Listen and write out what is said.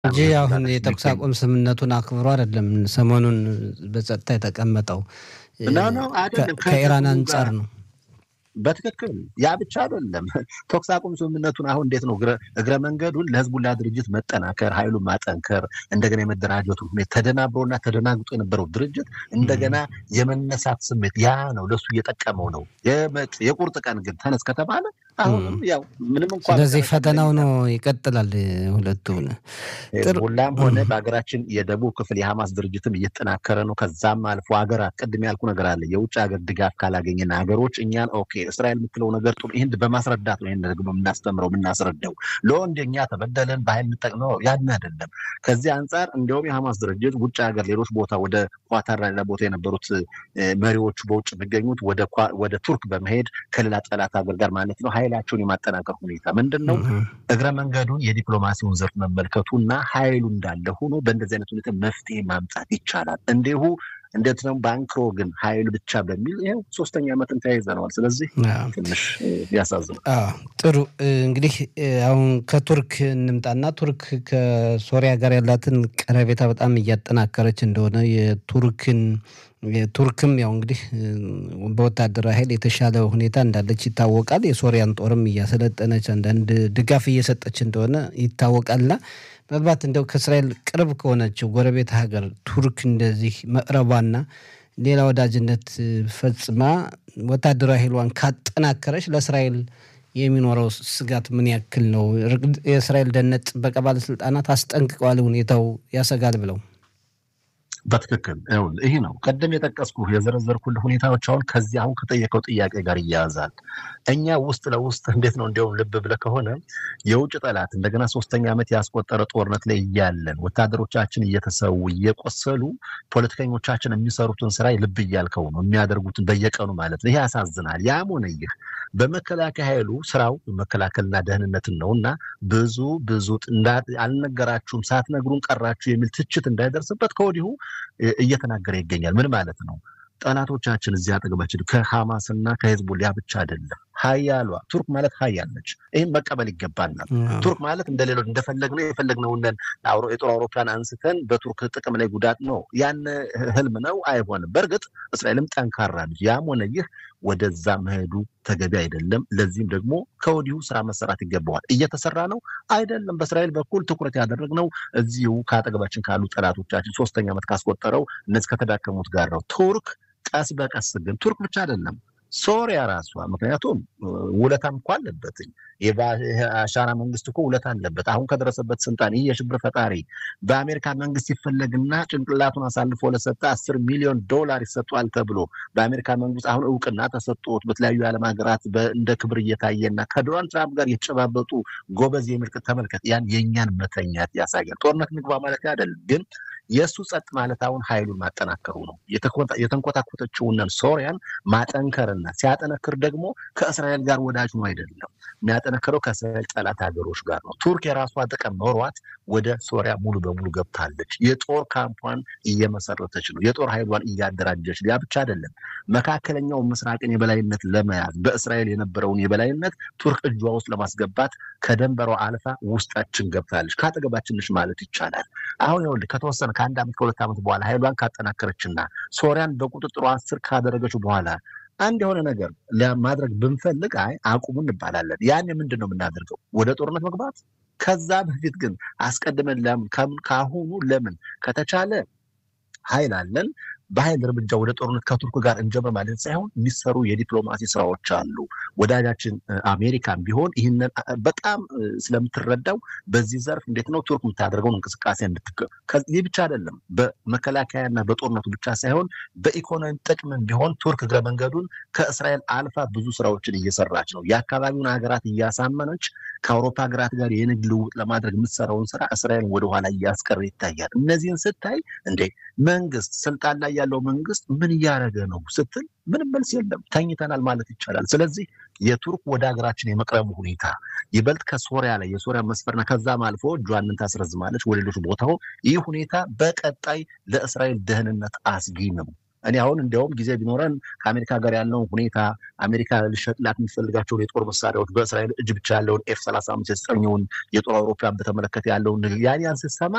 እንጂ አሁን የተኩስ አቁም ስምምነቱን አክብሮ አይደለም ሰሞኑን በጸጥታ የተቀመጠው ነው አይደለም ከኢራን አንፃር ነው። በትክክል ያ ብቻ አይደለም። ተኩስ አቁም ስምምነቱን አሁን እንዴት ነው እግረ መንገዱን ለህዝቡላ ድርጅት መጠናከር ኃይሉን ማጠንከር እንደገና የመደራጀቱ ሁኔታ ተደናብሮና ተደናግጦ የነበረው ድርጅት እንደገና የመነሳት ስሜት ያ ነው ለሱ እየጠቀመው ነው። የቁርጥ ቀን ግን ተነስ ከተባለ አሁንም ያው ምንም እንኳን ስለዚህ ፈተናው ነው ይቀጥላል። ሁለቱም ሁላም ሆነ በሀገራችን የደቡብ ክፍል የሐማስ ድርጅትም እየተጠናከረ ነው። ከዛም አልፎ ሀገራት ቅድም ያልኩ ነገር አለ የውጭ ሀገር ድጋፍ ካላገኘና ሀገሮች እኛን ኦኬ እስራኤል የምትለው ነገር ጥሩ ይሄን በማስረዳት ነው ይሄን ደግሞ የምናስረዳው ለወንደኛ ተበደለን በኃይል እንጠቅመው ያን አይደለም። ከዚህ አንፃር እንደውም የሐማስ ድርጅት ውጭ ሀገር ሌሎች ቦታ ወደ ኳታር ላይ ቦታ የነበሩት መሪዎቹ በውጭ የሚገኙት ወደ ቱርክ በመሄድ ከሌላ ጠላት ሀገር ጋር ማለት ነው ኃይላቸውን የማጠናከር ሁኔታ ምንድነው እግረ መንገዱን የዲፕሎማሲውን ዘርፍ መመልከቱና ኃይሉ እንዳለ ሆኖ በእንደዚህ አይነት ሁኔታ መፍትሄ ማምጣት ይቻላል። እንዴት ነው ባንክሮ ግን ኃይል ብቻ በሚል ይሄው ሶስተኛ ዓመትን ተያይዘናል። ስለዚህ ትንሽ ያሳዝናል። ጥሩ እንግዲህ አሁን ከቱርክ እንምጣና ቱርክ ከሶሪያ ጋር ያላትን ቀረቤታ በጣም እያጠናከረች እንደሆነ የቱርክም ያው እንግዲህ በወታደራዊ ኃይል የተሻለ ሁኔታ እንዳለች ይታወቃል። የሶሪያን ጦርም እያሰለጠነች አንዳንድ ድጋፍ እየሰጠች እንደሆነ ይታወቃልና ምናልባት እንደው ከእስራኤል ቅርብ ከሆነችው ጎረቤት ሀገር ቱርክ እንደዚህ መቅረቧና ሌላ ወዳጅነት ፈጽማ ወታደራዊ ኃይሏን ካጠናከረች ለእስራኤል የሚኖረው ስጋት ምን ያክል ነው? የእስራኤል ደህንነት ጥበቃ ባለስልጣናት አስጠንቅቀዋል ሁኔታው ያሰጋል ብለው። በትክክል ይሄ ነው ቀደም የጠቀስኩ የዘረዘርኩልህ ሁኔታዎች አሁን ከዚህ አሁን ከጠየቀው ጥያቄ ጋር ይያያዛል። እኛ ውስጥ ለውስጥ እንዴት ነው እንደውም ልብ ብለህ ከሆነ የውጭ ጠላት እንደገና ሶስተኛ ዓመት ያስቆጠረ ጦርነት ላይ እያለን ወታደሮቻችን እየተሰዉ እየቆሰሉ ፖለቲከኞቻችን የሚሰሩትን ስራ ልብ እያልከው ነው የሚያደርጉትን በየቀኑ ማለት ነው። ይሄ ያሳዝናል። ያም ሆነ ይህ በመከላከያ ኃይሉ ስራው መከላከልና ደህንነትን ነውና ብዙ አልነገራችሁም ሳትነግሩን ቀራችሁ የሚል ትችት እንዳይደርስበት ከወዲሁ እየተናገረ ይገኛል። ምን ማለት ነው? ጠላቶቻችን እዚህ አጠገባችን ከሐማስና ከሂዝቦላ ብቻ አይደለም ሀያሏ ቱርክ ማለት ሀያል ነች። ይሄን መቀበል ይገባናል። ቱርክ ማለት እንደሌሎች እንደፈለግነው የፈለግነውን የጦር አውሮፕላን አንስተን በቱርክ ጥቅም ላይ ጉዳት ነው ያን ህልም ነው አይሆንም። በእርግጥ እስራኤልም ጠንካራ ነች። ያም ሆነ ይህ ወደዛ መሄዱ ተገቢ አይደለም። ለዚህም ደግሞ ከወዲሁ ስራ መሰራት ይገባዋል። እየተሰራ ነው አይደለም። በእስራኤል በኩል ትኩረት ያደረግነው እዚሁ ከአጠገባችን ካሉ ጠላቶቻችን ሶስተኛ ዓመት ካስቆጠረው እነዚህ ከተዳከሙት ጋር ነው። ቱርክ ቀስ በቀስ ግን ቱርክ ብቻ አይደለም ሶሪያ ራሷ ምክንያቱም ውለታም እንኳን አለበትኝ የባሻራ መንግስት እኮ ውለታ አለበት። አሁን ከደረሰበት ስልጣን የሽብር ፈጣሪ በአሜሪካ መንግስት ይፈለግና ጭንቅላቱን አሳልፎ ለሰጠ $10 ሚሊዮን ይሰጣል ተብሎ በአሜሪካ መንግስት አሁን እውቅና ተሰጥቶት በተለያዩ የዓለም ሀገራት እንደ ክብር እየታየና ከዶናልድ ትራምፕ ጋር የተጨባበጡ ጎበዝ የምልክት ተመልከት ያን የኛን መተኛት ያሳያል። ጦርነት ንግባ ማለት አይደለም ግን የሱ ጸጥ ማለት አሁን ኃይሉን ማጠናከሩ ነው። የተንቆታቆተችውን ሶሪያን ማጠንከርና ሲያጠነክር ደግሞ ከእስራኤል ጋር ወዳጅ ነው አይደለም የሚያጠነክረው ከእስራኤል ጠላት ሀገሮች ጋር ነው። ቱርክ የራሷ ጥቅም ኖሯት ወደ ሶሪያ ሙሉ በሙሉ ገብታለች። የጦር ካምፓን እየመሰረተች ነው። የጦር ኃይሏን እያደራጀች ያ ብቻ አይደለም መካከለኛው ምስራቅን የበላይነት ለመያዝ በእስራኤል የነበረውን የበላይነት ቱርክ እጇ ውስጥ ለማስገባት ከደንበሯ አልፋ ውስጣችን ገብታለች። ካጠገባችን ነች ማለት ይቻላል። አሁን ይኸውልህ ከተወሰነ ከአንድ ዓመት ከሁለት ዓመት በኋላ ኃይሏን ካጠናከረችና ሶሪያን በቁጥጥሯ ስር ካደረገች በኋላ አንድ የሆነ ነገር ለማድረግ ብንፈልግ አቁሙ እንባላለን። ያን ምንድነው የምናደርገው? ወደ ጦርነት መግባት። ከዛ በፊት ግን አስቀድመን ካሁኑ ለምን ከተቻለ ኃይል አለን በኃይል እርምጃ ወደ ጦርነት ከቱርክ ጋር እንጀምር ማለት ሳይሆን የሚሰሩ የዲፕሎማሲ ስራዎች አሉ። ወዳጃችን አሜሪካን ቢሆን ይህንን በጣም ስለምትረዳው በዚህ ዘርፍ እንዴት ነው ቱርክ የምታደርገውን እንቅስቃሴ ይህ ብቻ አይደለም በመከላከያና በጦርነቱ ብቻ ሳይሆን በኢኮኖሚ ጥቅምም ቢሆን ቱርክ እግረ መንገዱን ከእስራኤል አልፋ ብዙ ስራዎችን እየሰራች ነው። የአካባቢውን ሀገራት እያሳመነች ከአውሮፓ ሀገራት ጋር የንግድ ልውውጥ ለማድረግ የምትሰራውን ስራ እስራኤልን ወደኋላ እያስቀረ ይታያል። እነዚህን ስታይ እንዴ መንግስት ስልጣን ላይ ያለው መንግስት ምን እያደረገ ነው ስትል ምንም መልስ የለም። ተኝተናል ማለት ይቻላል። ስለዚህ የቱርክ ወደ ሀገራችን የመቅረቡ ሁኔታ ይበልጥ ከሶሪያ ላይ የሶሪያ መስፈርና ከዛም አልፎ እጇን ታስረዝማለች ወደ ሌሎች ቦታው ይህ ሁኔታ በቀጣይ ለእስራኤል ደህንነት አስጊ ነው። እኔ አሁን እንደውም ጊዜ ቢኖረን ከአሜሪካ ጋር ያለውን ሁኔታ አሜሪካ ልሸጥላት የሚፈልጋቸውን የጦር መሳሪያዎች በእስራኤል እጅ ብቻ ያለውን F-35 የተሰኘውን የጦር አውሮፕላን በተመለከተ ያለውን ያን ስሰማ